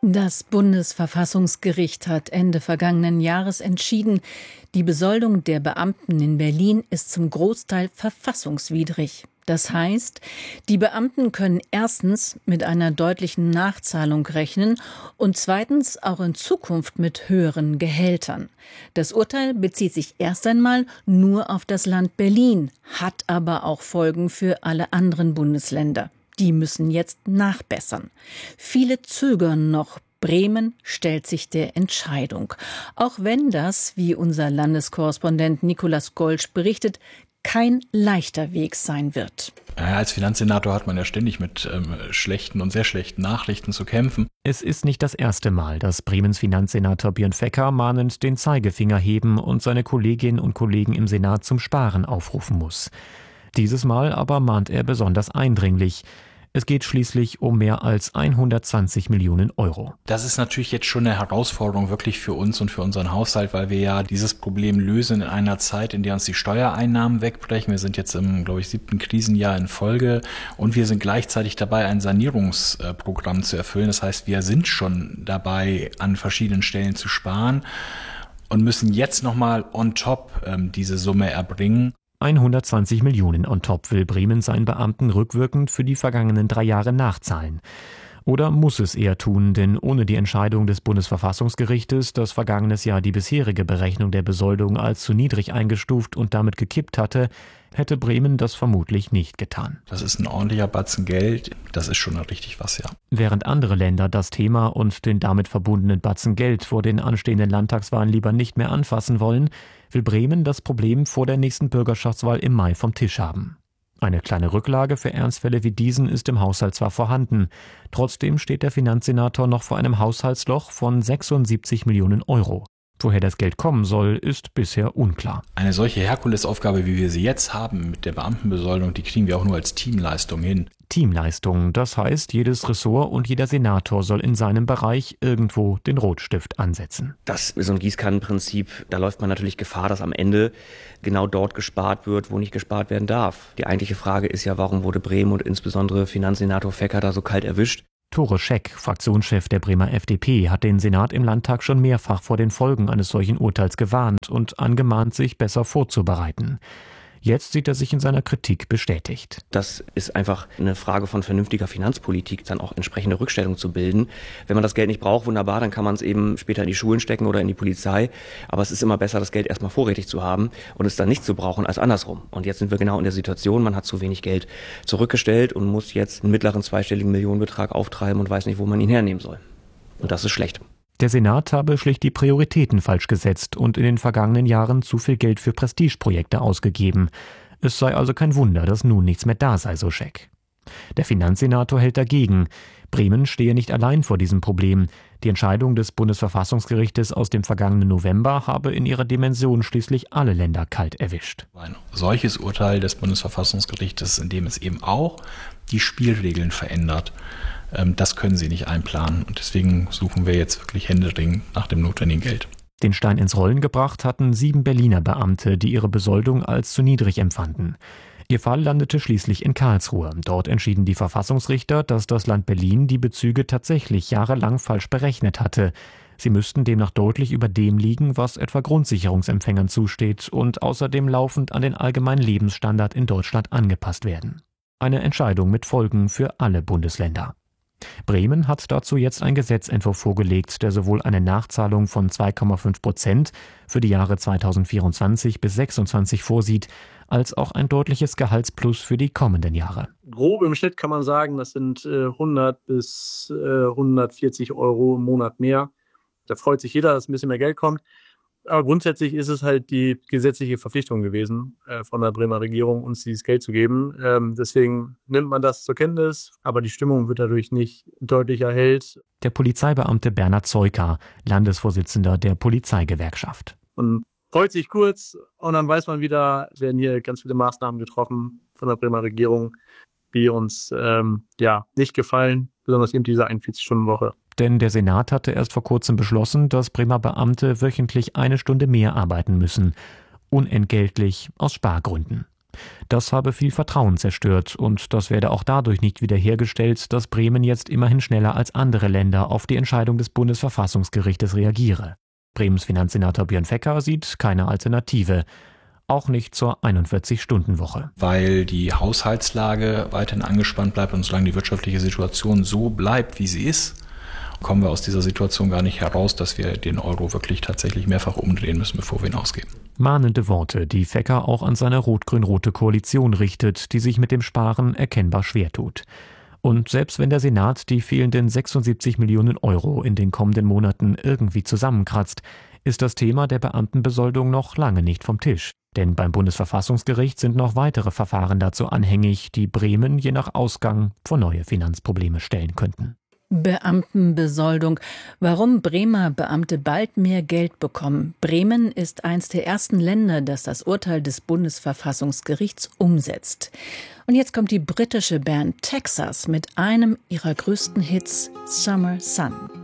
Das Bundesverfassungsgericht hat Ende vergangenen Jahres entschieden, die Besoldung der Beamten in Berlin ist zum Großteil verfassungswidrig. Das heißt, die Beamten können erstens mit einer deutlichen Nachzahlung rechnen und zweitens auch in Zukunft mit höheren Gehältern. Das Urteil bezieht sich erst einmal nur auf das Land Berlin, hat aber auch Folgen für alle anderen Bundesländer. Die müssen jetzt nachbessern. Viele zögern noch. Bremen stellt sich der Entscheidung. Auch wenn das, wie unser Landeskorrespondent Nikolaus Golsch berichtet, kein leichter Weg sein wird. Ja, als Finanzsenator hat man ja ständig mit schlechten und sehr schlechten Nachrichten zu kämpfen. Es ist nicht das erste Mal, dass Bremens Finanzsenator Björn Fecker mahnend den Zeigefinger heben und seine Kolleginnen und Kollegen im Senat zum Sparen aufrufen muss. Dieses Mal aber mahnt er besonders eindringlich. Es geht schließlich um mehr als 120 Millionen Euro. Das ist natürlich jetzt schon eine Herausforderung wirklich für uns und für unseren Haushalt, weil wir ja dieses Problem lösen in einer Zeit, in der uns die Steuereinnahmen wegbrechen. Wir sind jetzt im, 7. Krisenjahr in Folge und wir sind gleichzeitig dabei, ein Sanierungsprogramm zu erfüllen. Das heißt, wir sind schon dabei, an verschiedenen Stellen zu sparen und müssen jetzt nochmal on top diese Summe erbringen. 120 Millionen on top will Bremen seinen Beamten rückwirkend für die vergangenen 3 Jahre nachzahlen. Oder muss es eher tun, denn ohne die Entscheidung des Bundesverfassungsgerichtes, das vergangenes Jahr die bisherige Berechnung der Besoldung als zu niedrig eingestuft und damit gekippt hatte, hätte Bremen das vermutlich nicht getan. Das ist ein ordentlicher Batzen Geld, das ist schon richtig was, ja. Während andere Länder das Thema und den damit verbundenen Batzen Geld vor den anstehenden Landtagswahlen lieber nicht mehr anfassen wollen, will Bremen das Problem vor der nächsten Bürgerschaftswahl im Mai vom Tisch haben. Eine kleine Rücklage für Ernstfälle wie diesen ist im Haushalt zwar vorhanden, trotzdem steht der Finanzsenator noch vor einem Haushaltsloch von 76 Millionen Euro. Woher das Geld kommen soll, ist bisher unklar. Eine solche Herkulesaufgabe, wie wir sie jetzt haben mit der Beamtenbesoldung, die kriegen wir auch nur als Teamleistung hin. Teamleistung, das heißt, jedes Ressort und jeder Senator soll in seinem Bereich irgendwo den Rotstift ansetzen. Das ist so ein Gießkannenprinzip. Da läuft man natürlich Gefahr, dass am Ende genau dort gespart wird, wo nicht gespart werden darf. Die eigentliche Frage ist ja, warum wurde Bremen und insbesondere Finanzsenator Fecker da so kalt erwischt? Tore Scheck, Fraktionschef der Bremer FDP, hat den Senat im Landtag schon mehrfach vor den Folgen eines solchen Urteils gewarnt und angemahnt, sich besser vorzubereiten. Jetzt sieht er sich in seiner Kritik bestätigt. Das ist einfach eine Frage von vernünftiger Finanzpolitik, dann auch entsprechende Rückstellung zu bilden. Wenn man das Geld nicht braucht, wunderbar, dann kann man es eben später in die Schulen stecken oder in die Polizei. Aber es ist immer besser, das Geld erstmal vorrätig zu haben und es dann nicht zu brauchen als andersrum. Und jetzt sind wir genau in der Situation, man hat zu wenig Geld zurückgestellt und muss jetzt einen mittleren zweistelligen Millionenbetrag auftreiben und weiß nicht, wo man ihn hernehmen soll. Und das ist schlecht. Der Senat habe schlicht die Prioritäten falsch gesetzt und in den vergangenen Jahren zu viel Geld für Prestigeprojekte ausgegeben. Es sei also kein Wunder, dass nun nichts mehr da sei, so Scheck. Der Finanzsenator hält dagegen. Bremen stehe nicht allein vor diesem Problem. Die Entscheidung des Bundesverfassungsgerichtes aus dem vergangenen November habe in ihrer Dimension schließlich alle Länder kalt erwischt. Ein solches Urteil des Bundesverfassungsgerichtes, in dem es eben auch die Spielregeln verändert, das können sie nicht einplanen. Und deswegen suchen wir jetzt wirklich händeringend nach dem notwendigen Geld. Den Stein ins Rollen gebracht hatten 7 Berliner Beamte, die ihre Besoldung als zu niedrig empfanden. Ihr Fall landete schließlich in Karlsruhe. Dort entschieden die Verfassungsrichter, dass das Land Berlin die Bezüge tatsächlich jahrelang falsch berechnet hatte. Sie müssten demnach deutlich über dem liegen, was etwa Grundsicherungsempfängern zusteht und außerdem laufend an den allgemeinen Lebensstandard in Deutschland angepasst werden. Eine Entscheidung mit Folgen für alle Bundesländer. Bremen hat dazu jetzt einen Gesetzentwurf vorgelegt, der sowohl eine Nachzahlung von 2,5% für die Jahre 2024 bis 2026 vorsieht, als auch ein deutliches Gehaltsplus für die kommenden Jahre. Grob im Schnitt kann man sagen, das sind 100 bis 140 Euro im Monat mehr. Da freut sich jeder, dass ein bisschen mehr Geld kommt. Aber grundsätzlich ist es halt die gesetzliche Verpflichtung gewesen von der Bremer Regierung, uns dieses Geld zu geben. Deswegen nimmt man das zur Kenntnis, aber die Stimmung wird dadurch nicht deutlich erhellt. Der Polizeibeamte Bernhard Zeuker, Landesvorsitzender der Polizeigewerkschaft. Man freut sich kurz und dann weiß man wieder, werden hier ganz viele Maßnahmen getroffen von der Bremer Regierung, die uns nicht gefallen, besonders eben diese 41-Stunden-Woche. Denn der Senat hatte erst vor kurzem beschlossen, dass Bremer Beamte wöchentlich 1 Stunde mehr arbeiten müssen. Unentgeltlich aus Spargründen. Das habe viel Vertrauen zerstört und das werde auch dadurch nicht wiederhergestellt, dass Bremen jetzt immerhin schneller als andere Länder auf die Entscheidung des Bundesverfassungsgerichtes reagiere. Bremens Finanzsenator Björn Fecker sieht keine Alternative. Auch nicht zur 41-Stunden-Woche. Weil die Haushaltslage weiterhin angespannt bleibt und solange die wirtschaftliche Situation so bleibt, wie sie ist, kommen wir aus dieser Situation gar nicht heraus, dass wir den Euro wirklich tatsächlich mehrfach umdrehen müssen, bevor wir ihn ausgeben. Mahnende Worte, die Fecker auch an seine rot-grün-rote Koalition richtet, die sich mit dem Sparen erkennbar schwer tut. Und selbst wenn der Senat die fehlenden 76 Millionen Euro in den kommenden Monaten irgendwie zusammenkratzt, ist das Thema der Beamtenbesoldung noch lange nicht vom Tisch. Denn beim Bundesverfassungsgericht sind noch weitere Verfahren dazu anhängig, die Bremen je nach Ausgang vor neue Finanzprobleme stellen könnten. Beamtenbesoldung. Warum Bremer Beamte bald mehr Geld bekommen? Bremen ist eines der ersten Länder, das das Urteil des Bundesverfassungsgerichts umsetzt. Und jetzt kommt die britische Band Texas mit einem ihrer größten Hits, Summer Sun.